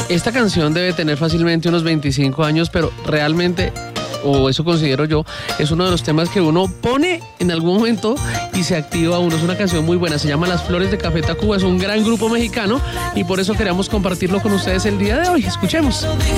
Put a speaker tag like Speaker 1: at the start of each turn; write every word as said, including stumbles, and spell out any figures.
Speaker 1: Esta canción debe tener fácilmente unos veinticinco años, pero realmente, o eso considero yo, es uno de los temas que uno pone en algún momento y se activa uno. Es una canción muy buena, se llama Las Flores de Café Tacuba, es un gran grupo mexicano y por eso queríamos compartirlo con ustedes el día de hoy. Escuchemos.